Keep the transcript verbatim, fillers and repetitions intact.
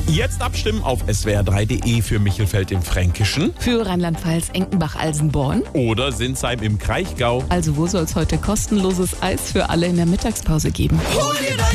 Jetzt abstimmen auf s w r drei punkt d e für Michelfeld im Fränkischen Für Rheinland-Pfalz, Enkenbach-Alsenborn. oder Sinsheim im Kraichgau. Also wo soll es heute kostenloses Eis für alle in der Mittagspause geben? Hol dir dein